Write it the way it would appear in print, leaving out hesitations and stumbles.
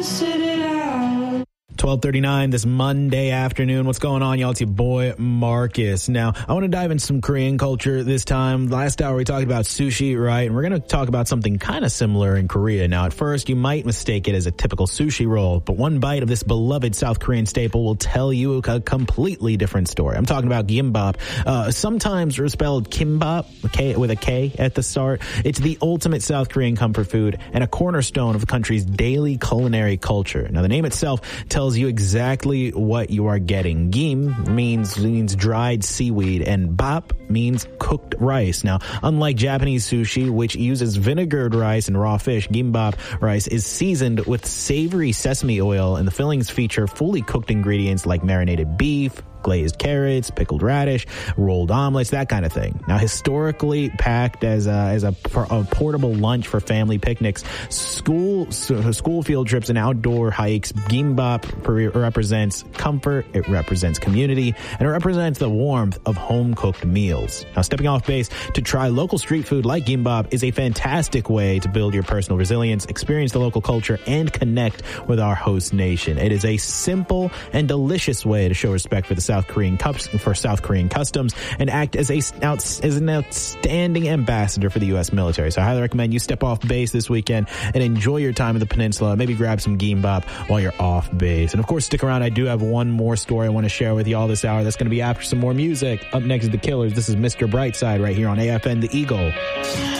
12:39 this Monday afternoon. What's going on, y'all? It's your boy Marcus. Now, I want to dive into some Korean culture this time. Last hour we talked about sushi, right? And we're going to talk about something kind of similar in Korea. Now, at first, you might mistake it as a typical sushi roll, but one bite of this beloved South Korean staple will tell you a completely different story. I'm talking about gimbap. Sometimes spelled kimbap, with a K at the start. It's the ultimate South Korean comfort food and a cornerstone of the country's daily culinary culture. Now, the name itself tells you exactly what you are getting. Gim means dried seaweed, and bap means cooked rice. Now, unlike Japanese sushi, which uses vinegared rice and raw fish, gimbap rice is seasoned with savory sesame oil, and the fillings feature fully cooked ingredients like marinated beef, glazed carrots, pickled radish, rolled omelets, that kind of thing. Now, historically packed as a portable lunch for family picnics, school field trips, and outdoor hikes, gimbap represents comfort, it represents community, and it represents the warmth of home-cooked meals. Now, stepping off base to try local street food like gimbap is a fantastic way to build your personal resilience, experience the local culture, and connect with our host nation. It is a simple and delicious way to show respect for South Korean customs and act as an outstanding ambassador for the U.S. military. So I highly recommend you step off base this weekend and enjoy your time in the peninsula. Maybe grab some gimbap while you're off base. And of course, stick around. I do have one more story I want to share with you all this hour. That's going to be after some more music. Up next is The Killers. This is Mr. Brightside right here on AFN The Eagle.